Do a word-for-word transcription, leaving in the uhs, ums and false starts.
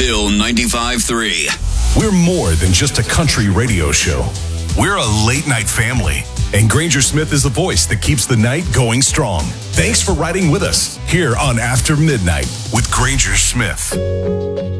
Bill ninety-five point three. We're more than just a country radio show. We're a late-night family. And Granger Smith is the voice that keeps the night going strong. Thanks for riding with us here on After Midnight with Granger Smith.